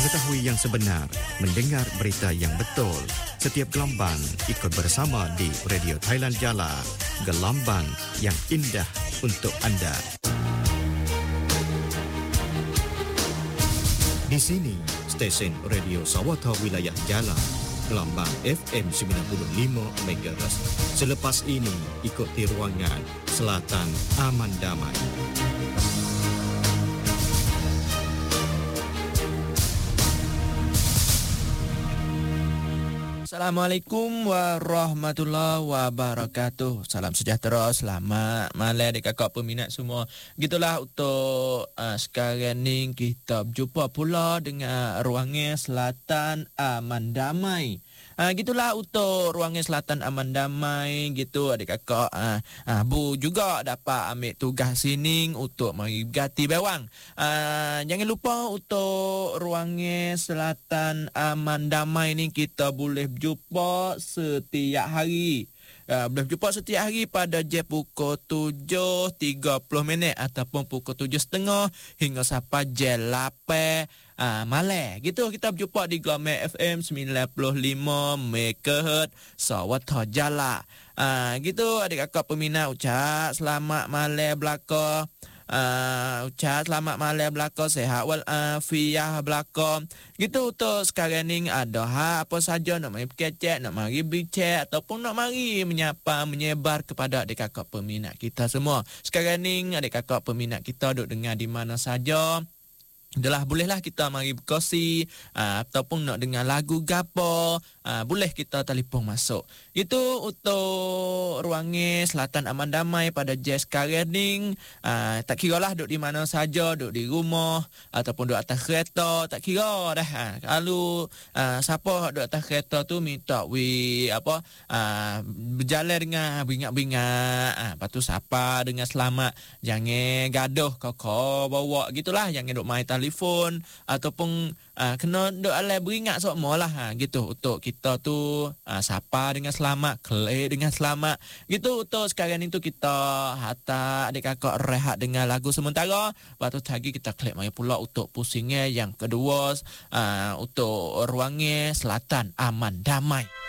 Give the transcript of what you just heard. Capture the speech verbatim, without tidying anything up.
Mengetahui yang sebenar, mendengar berita yang betul. Setiap gelombang ikut bersama di Radio Thailand Jala. Gelombang yang indah untuk anda. Di sini, stesen Radio Sawatha Wilayah Jala. Gelombang F M sembilan puluh lima megahertz. Selepas ini, ikuti ruangan Selatan Aman Damai. Assalamualaikum warahmatullahi wabarakatuh. Salam sejahtera, selamat malam dekat kakak peminat semua. Gitulah untuk uh, sekarang ni kita berjumpa pula dengan ruangan Selatan Aman Damai. Uh, gitulah untuk ruangan Selatan Aman Damai gitu adik kakak. Uh, uh, Bu juga dapat ambil tugas sini untuk mari berganti bawang. Uh, jangan lupa untuk ruangan Selatan Aman Damai ni kita boleh berjumpa setiap hari. Uh, boleh berjumpa setiap hari pada jam pukul tujuh tiga puluh minit ataupun pukul tujuh tiga puluh hingga sampai jam lapan uh, malam. Gitu kita berjumpa di Gelombang F M sembilan puluh lima megahertz Sawatha Jala. Uh, gitu adik kakak peminat ucap selamat malam belaka. Uh, ucap selamat malam belaka, sehat wal afiah belaka. Gitu untuk sekarang ni ada ha, apa saja nak mari berkecek, nak mari bercek ataupun nak mari menyapa, menyebar kepada adik kakak peminat kita semua. Sekarang ni adik kakak peminat kita duk dengar di mana saja. Itulah bolehlah kita mari berkongsi uh, ataupun nak dengar lagu gapo, uh, boleh kita telefon masuk. Itu untuk ruangan Selatan Aman Damai pada jam sekarang ni. Uh, tak kira lah duduk di mana saja, duduk di rumah ataupun duduk atas kereta, tak kira dah. Uh, kalau uh, siapa duduk atas kereta tu minta we apa uh, berjalan dengan beringat-beringat, uh, lepas tu sapa dengan selamat, jangan gaduh kau bawa gitulah, jangan duduk main telefon ataupun uh, kena duk alai beringat semua lah ha, gitu untuk kita tu uh, sapa dengan selamat, kelek dengan selamat gitu. Untuk sekarang itu kita hantar adik kakak rehat dengan lagu sementara, lepas tu lagi kita kelek mari pula untuk pusingnya yang kedua uh, untuk ruangan Selatan Aman Damai.